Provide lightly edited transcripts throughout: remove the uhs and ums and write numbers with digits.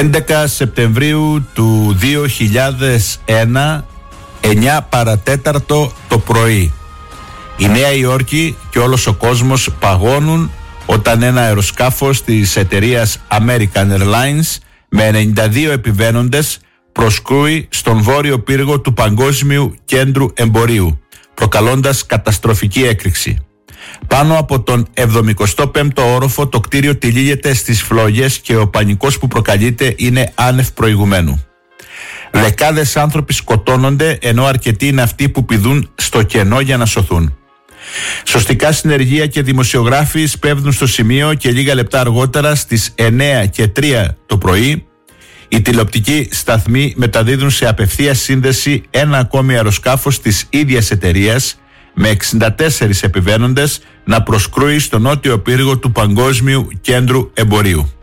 11 Σεπτεμβρίου του 2001, 9 παρατέταρτο το πρωί. Η Νέα Υόρκη και όλος ο κόσμος παγώνουν όταν ένα αεροσκάφος της εταιρείας American Airlines με 92 επιβαίνοντες προσκρούει στον βόρειο πύργο του Παγκόσμιου Κέντρου Εμπορίου, προκαλώντας καταστροφική έκρηξη. Πάνω από τον 75ο όροφο το κτίριο τυλίγεται στις φλόγες και ο πανικός που προκαλείται είναι άνευ προηγουμένου. Δεκάδες άνθρωποι σκοτώνονται, ενώ αρκετοί είναι αυτοί που πηδούν στο κενό για να σωθούν. Σωστικά συνεργεία και δημοσιογράφοι σπέβδουν στο σημείο και λίγα λεπτά αργότερα στις 9:03 το πρωί οι τηλεοπτικοί σταθμοί μεταδίδουν σε απευθείας σύνδεση ένα ακόμη αεροσκάφος της ίδιας εταιρείας με 64 επιβαίνοντες να προσκρούει στο νότιο πύργο του Παγκόσμιου Κέντρου Εμπορίου.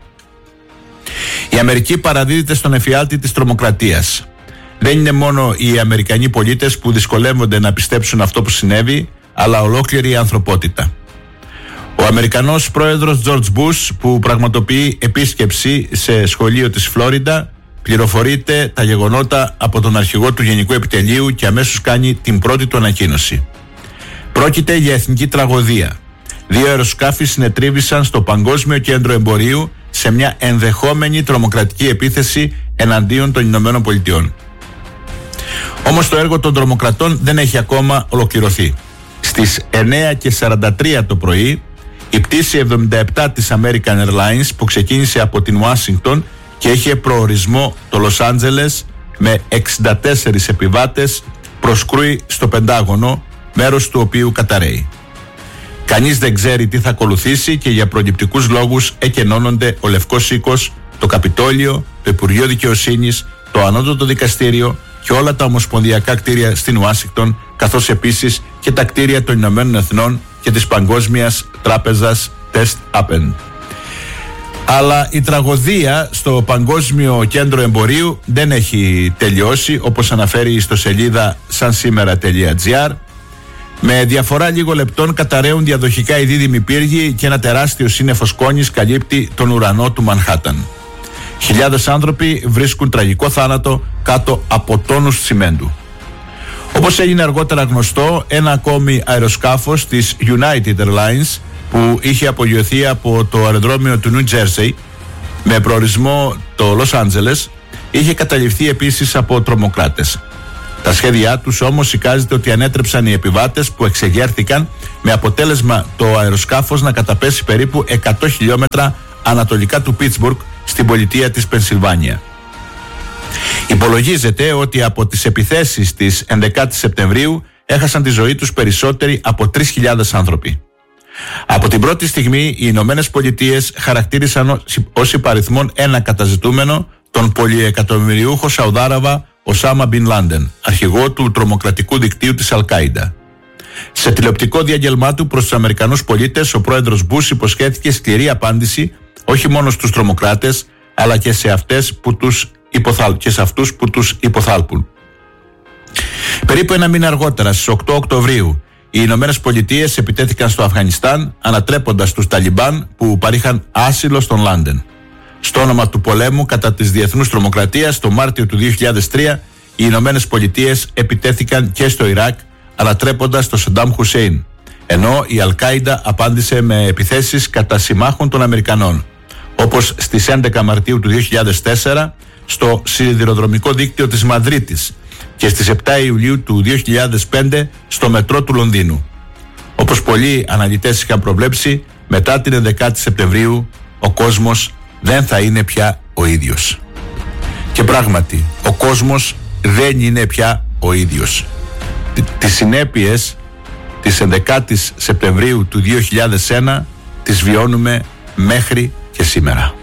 Η Αμερική παραδίδεται στον εφιάλτη της τρομοκρατίας. Δεν είναι μόνο οι Αμερικανοί πολίτες που δυσκολεύονται να πιστέψουν αυτό που συνέβη, αλλά ολόκληρη η ανθρωπότητα. Ο Αμερικανός πρόεδρος George Bush, που πραγματοποιεί επίσκεψη σε σχολείο της Φλόριντα, πληροφορείται τα γεγονότα από τον αρχηγό του Γενικού Επιτελείου και αμέσως κάνει την πρώτη του ανακοίνωση. Πρόκειται για εθνική τραγωδία. 2 αεροσκάφη συνετρίβησαν στο Παγκόσμιο Κέντρο Εμπορίου σε μια ενδεχόμενη τρομοκρατική επίθεση εναντίον των Ηνωμένων Πολιτειών. Όμως το έργο των τρομοκρατών δεν έχει ακόμα ολοκληρωθεί. Στις 9:43 το πρωί, η πτήση 77 της American Airlines που ξεκίνησε από την Ουάσιγκτον και είχε προορισμό το Λος Άντζελες με 64 επιβάτες προσκρούει στο Πεντάγωνο, μέρος του οποίου καταρρέει. Κανείς δεν ξέρει τι θα ακολουθήσει και για προληπτικούς λόγους εκενώνονται ο Λευκός Οίκος, το Καπιτόλιο, το Υπουργείο Δικαιοσύνης, το Ανώτατο Δικαστήριο και όλα τα ομοσπονδιακά κτίρια στην Ουάσιγκτον, καθώς επίσης και τα κτίρια των Ηνωμένων Εθνών και της Παγκόσμιας Τράπεζας Test Append. Αλλά η τραγωδία στο Παγκόσμιο Κέντρο Εμπορίου δεν έχει τελειώσει, όπως αναφέρει η ιστοσελίδα sansimera.gr. Με διαφορά λίγο λεπτών καταραίουν διαδοχικά οι δίδυμοι πύργοι και ένα τεράστιο σύννεφο σκόνης καλύπτει τον ουρανό του Μανχάταν. Χιλιάδες άνθρωποι βρίσκουν τραγικό θάνατο κάτω από τόνους τσιμέντου. Όπως έγινε αργότερα γνωστό, ένα ακόμη αεροσκάφος της United Airlines που είχε απογειωθεί από το αεροδρόμιο του New Jersey με προορισμό το Λος Άντζελες είχε καταληφθεί επίσης από τρομοκράτες. Τα σχέδιά τους όμως εικάζεται ότι ανέτρεψαν οι επιβάτες που εξεγέρθηκαν με αποτέλεσμα το αεροσκάφος να καταπέσει περίπου 100 χιλιόμετρα ανατολικά του Πίτσμπουργκ στην πολιτεία της Πενσιλβάνια. Υπολογίζεται ότι από τις επιθέσεις της 11 Σεπτεμβρίου έχασαν τη ζωή τους περισσότεροι από 3.000 άνθρωποι. Από την πρώτη στιγμή οι Ηνωμένες Πολιτείες χαρακτήρισαν ως υπαριθμόν ένα καταζητούμενο τον πολυεκατομμυριούχο Σαουδάραβα Οσάμα Μπιν Λάντεν, αρχηγό του τρομοκρατικού δικτύου της Αλ-Κάιντα. Σε τηλεοπτικό διάγγελμά του προς τους Αμερικανούς πολίτες, ο πρόεδρος Μπούς υποσχέθηκε σκληρή απάντηση όχι μόνο στους τρομοκράτες, αλλά και σε αυτούς που τους υποθάλπουν. Περίπου ένα μήνα αργότερα, στις 8 Οκτωβρίου, οι Ηνωμένες Πολιτείες επιτέθηκαν στο Αφγανιστάν, ανατρέποντας τους Ταλιμπάν που παρήχαν άσυλο στον Λάντεν. Στο όνομα του πολέμου κατά της διεθνούς τρομοκρατίας, το Μάρτιο του 2003, οι Ηνωμένες Πολιτείες επιτέθηκαν και στο Ιράκ, ανατρέποντας τον Σαντάμ Χουσέιν, ενώ η Αλ-Κάιντα απάντησε με επιθέσεις κατά συμμάχων των Αμερικανών, όπως στις 11 Μαρτίου του 2004 στο σιδηροδρομικό δίκτυο της Μαδρίτης και στις 7 Ιουλίου του 2005 στο μετρό του Λονδίνου. Όπως πολλοί αναλυτές είχαν προβλέψει, μετά την 11η Σεπτεμβρίου ο κόσμος δεν θα είναι πια ο ίδιος. Και πράγματι, ο κόσμος δεν είναι πια ο ίδιος. Τις συνέπειες της 11ης Σεπτεμβρίου του 2001 τις βιώνουμε μέχρι και σήμερα.